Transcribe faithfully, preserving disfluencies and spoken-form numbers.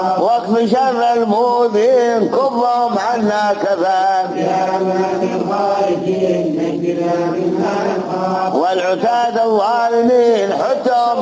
واكف شر المؤذين كفهم عنا كفان يا من الخارجين نجنا من الخارج والعتاد الظالمين حتهم